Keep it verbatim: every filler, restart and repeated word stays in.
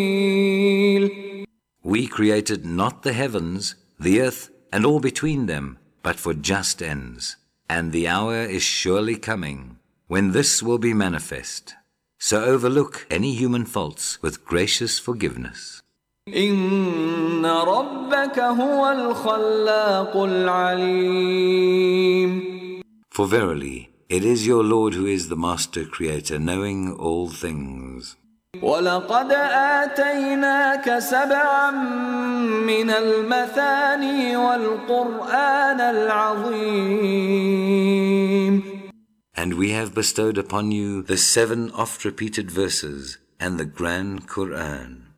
We created not the heavens, the earth, and all between them, but for just ends. And the hour is surely coming, when this will be manifest. So overlook any human faults with gracious forgiveness. إن ربك هو الخلاق العليم. For verily, it is your Lord who is the Master Creator, knowing all things. وَلَقَدْ آتَيْنَاكَ سَبْعًا مِّنَ الْمَثَانِي وَالْقُرْآنَ الْعَظِيمِ. And we have bestowed upon you the seven oft-repeated verses and the grand Qur'an.